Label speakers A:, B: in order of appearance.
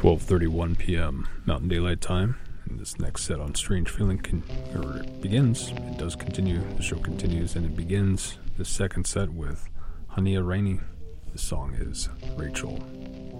A: 12:31 p.m. Mountain Daylight Time. And this next set on Strange Feeling begins. It does continue. The show continues and it begins the second set with Hania Rainey. The song is Rachel.